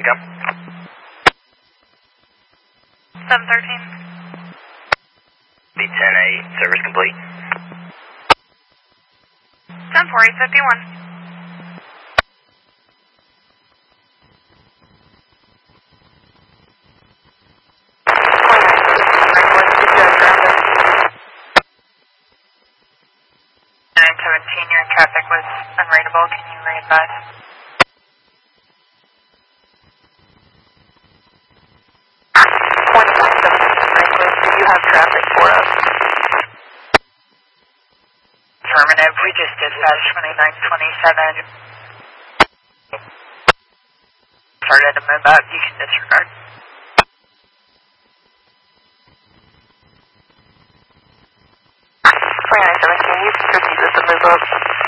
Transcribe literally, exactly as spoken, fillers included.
Pickup. seven thirteen. B ten eight, service complete. ten four eight fifty-one. nine seventeen, your traffic was unreadable. Can you re-advise? twenty-nine seventeen, Franklin, do you have traffic for us? Affirmative, we just dispatched twenty-nine twenty-seven. Started to move up, you can disregard. twenty-nine seventeen, you can proceed with the move up.